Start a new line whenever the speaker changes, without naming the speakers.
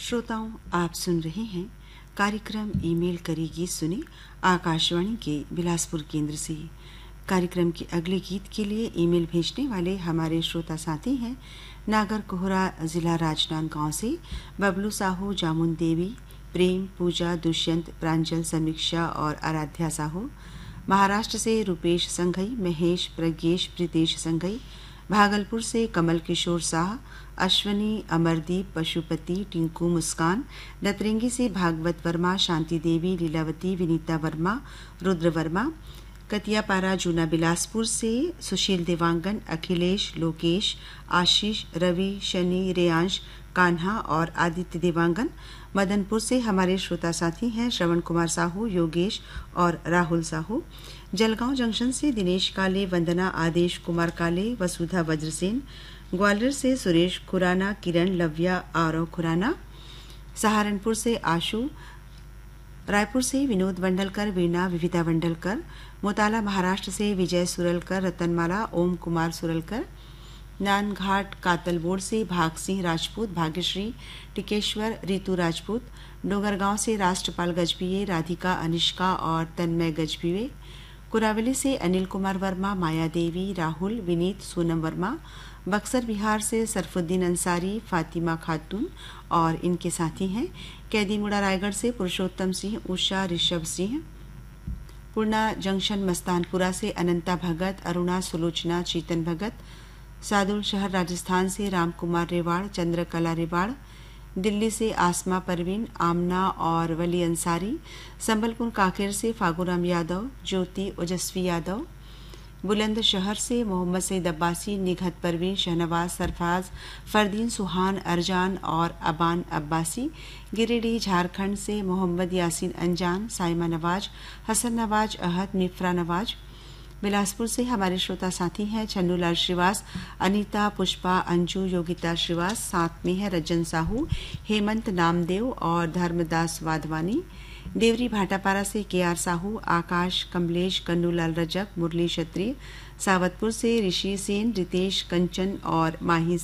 श्रोताओं, आप सुन रहे हैं कार्यक्रम ईमेल करेगी सुने आकाशवाणी के बिलासपुर केंद्र से। कार्यक्रम के अगले गीत के लिए ईमेल भेजने वाले हमारे श्रोता साथी हैं नागर कोहरा, जिला राजनांदगांव से बबलू साहू, जामुन देवी, प्रेम, पूजा, दुष्यंत, प्रांजल, समीक्षा और आराध्या साहू। महाराष्ट्र से रूपेश संघई, महेश, प्रज्ञेश, प्रीतेश संघई। भागलपुर से कमल किशोर शाह, अश्वनी, अमरदीप, पशुपति, टिंकू, मुस्कान। दतरेंगी से भागवत वर्मा, शांति देवी, लीलावती, विनीता वर्मा, रुद्र वर्मा। कतियापारा, जूना बिलासपुर से सुशील देवांगन, अखिलेश, लोकेश, आशीष, रवि, शनि, रेयांश, कान्हा और आदित्य देवांगन। मदनपुर से हमारे श्रोता साथी हैं श्रवण कुमार साहू, योगेश और राहुल साहू। जलगांव जंक्शन से दिनेश काले, वंदना, आदेश कुमार काले, वसुधा वज्रसेन। ग्वालियर से सुरेश खुराना, किरण, लव्या, आरव खुराना। सहारनपुर से आशु। रायपुर से विनोद वंडलकर, वीणा, विविता वंडलकर। मोताला महाराष्ट्र से विजय सुरलकर, रतनमाला, ओम कुमार सुरलकर। नानघाट कातलबोड़ से भाग सिंह राजपूत, भाग्यश्री, टिकेश्वर, रितु राजपूत। डोंगरगांव से राष्ट्रपाल गजबीये, राधिका, अनिष्का और तन्मय गजबीये। कुरावली से अनिल कुमार वर्मा, माया देवी, राहुल, विनीत, सोनम वर्मा। बक्सर बिहार से सरफुद्दीन अंसारी, फातिमा खातून और इनके साथी हैं। कैदीमुड़ा रायगढ़ से पुरुषोत्तम सिंह, उषा, ऋषभ सिंह। पूर्णा जंक्शन मस्तानपुरा से अनंता भगत, अरुणा, सुलोचना, चेतन भगत। सादुल शहर राजस्थान से रामकुमार रेवाड़, चंद्रकला रेवाड़। दिल्ली से आसमा परवीन, आमना और वली अंसारी। संबलपुर काकेर से फागुराम यादव, ज्योति, ओजस्वी यादव। बुलंदशहर से मोहम्मद सईद अब्बासी, निघत परवीन, शहनवाज, सरफराज, फरदीन, सुहान, अरजान और अबान अब्बासी। गिरिडीह झारखंड से मोहम्मद यासीन अंजान, साइमा नवाज, हसन नवाज, अहद, मिफ्रा नवाज। बिलासपुर से हमारे श्रोता साथी हैं छन्नूलाल श्रीवास, अनीता, पुष्पा, अंजू, योगिता श्रीवास। साथ में है रजन साहू, हेमंत नामदेव और धर्मदास वाधवानी। देवरी भाटापारा से केआर साहू, आकाश, कमलेश, कन्नूलाल रजक, मुरली क्षत्रिय। सावतपुर से ऋषि सेन, रितेश, कंचन और माही